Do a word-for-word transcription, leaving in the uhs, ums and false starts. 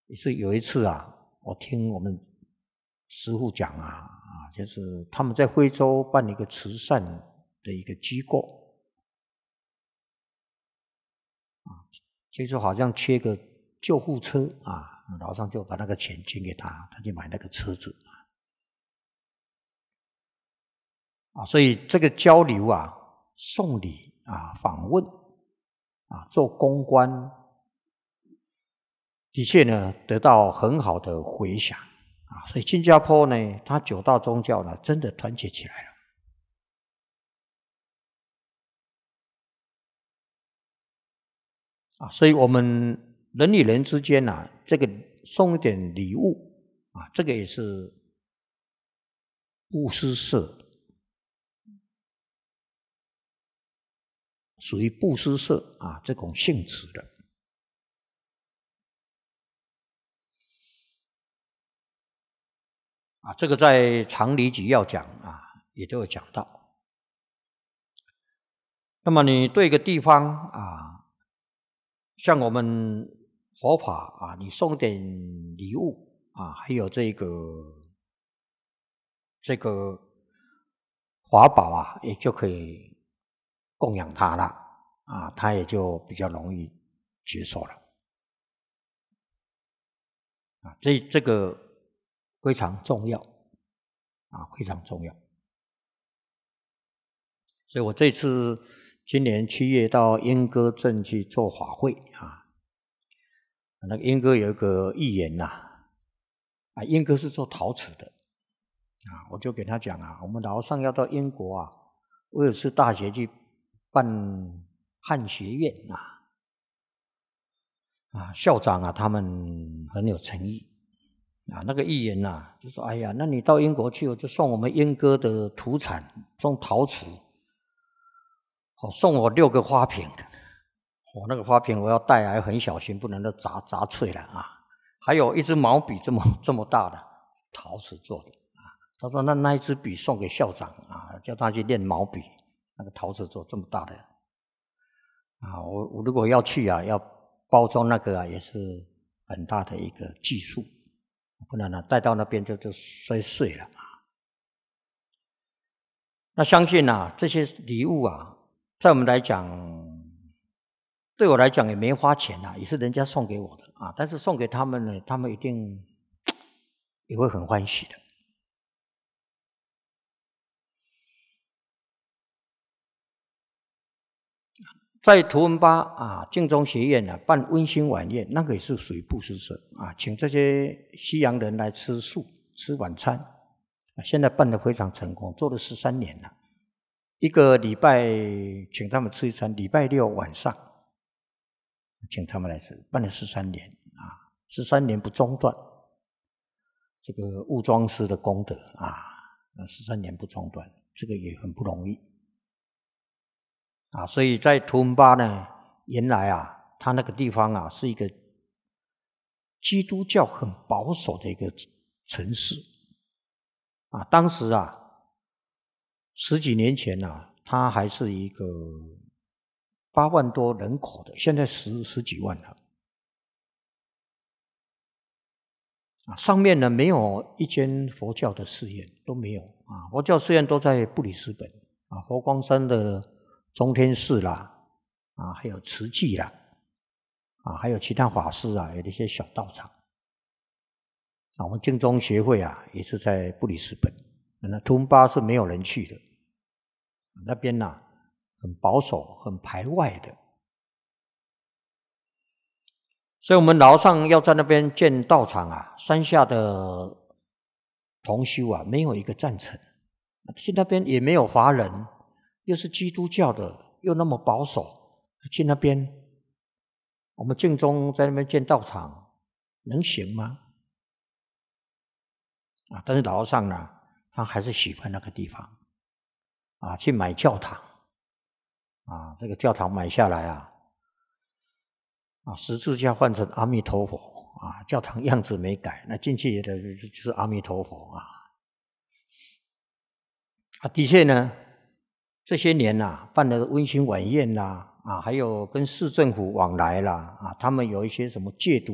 也是有一次啊，我听我们师父讲啊，啊，就是他们在徽州办一个慈善的一个机构，啊，就是好像缺个救护车啊，老上就把那个钱捐给他，他就买那个车子啊，所以这个交流啊、送礼啊、访问啊、做公关，的确呢得到很好的回响啊，所以新加坡呢，它九大宗教呢真的团结起来了啊，所以我们人与人之间啊，这个送一点礼物啊，这个也是布施社，属于布施社啊这种性质的。啊，这个在常理举要讲啊，也都有讲到。那么你对一个地方啊，像我们佛法啊，你送点礼物啊，还有这个这个法宝啊，也就可以供养他了啊，他也就比较容易接受了啊。这这个非常重要啊，非常重要。所以我这次今年七月到莺歌镇去做法会啊，那个莺歌有一个议员呐，啊，莺歌是做陶瓷的啊，我就给他讲啊，我们老上要到英国啊，威尔士大学去办汉学院啊，啊，校长啊，他们很有诚意啊，那个议员呐、啊，就说：“哎呀，那你到英国去，我就送我们莺歌的土产，送陶瓷，哦，送我六个花瓶。我、哦、那个花瓶我要带来很小心，不能都砸砸碎了啊。还有一支毛笔这么这么大的陶瓷做的啊。他说那那一支笔送给校长啊，叫他去练毛笔，那个陶瓷做这么大的啊。我我如果要去啊，要包装那个啊，也是很大的一个技术。”不然呢，带到那边就就摔碎了啊。那相信啊，这些礼物啊，在我们来讲，对我来讲也没花钱啊，也是人家送给我的啊。但是送给他们呢，他们一定也会很欢喜的。在图文巴啊，净宗学院啊，办温馨晚宴，那个也是属于布施社啊，请这些西洋人来吃素吃晚餐啊，现在办得非常成功，做了十三年了。一个礼拜请他们吃一餐，礼拜六晚上请他们来吃，办了十三年啊，十三年不中断，这个悟庄师的功德啊，十三年不中断，这个也很不容易。啊，所以在图文巴呢，原来啊，它那个地方啊，是一个基督教很保守的一个城市啊。当时啊，十几年前啊，它还是一个八万多人口的，现在十十几万了啊。上面呢，没有一间佛教的寺院，都没有啊。佛教寺院都在布里斯本啊，佛光山的中天寺啦，啊，还有慈济啦，啊，还有其他法师啊，有一些小道场。啊，我们净宗学会啊，也是在布里斯本，那图文巴是没有人去的，那边呐、啊、很保守、很排外的，所以我们老上要在那边建道场啊，山下的同修啊，没有一个赞成，去那边也没有华人。又是基督教的，又那么保守，去那边，我们净宗在那边建道场，能行吗？啊，但是老和尚呢，他还是喜欢那个地方，啊，去买教堂，啊，这个教堂买下来啊，啊，十字架换成阿弥陀佛，啊，教堂样子没改，那进去的就是阿弥陀佛啊，啊，的确呢。这些年啊，办的温馨晚宴啦，啊，还有跟市政府往来啦，啊，他们有一些什么戒毒